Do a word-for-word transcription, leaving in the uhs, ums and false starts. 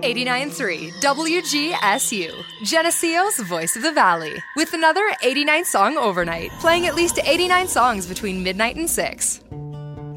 eighty-nine point three W G S U, Geneseo's Voice of the Valley, with another eighty-nine song overnight, playing at least eighty-nine songs between midnight and six.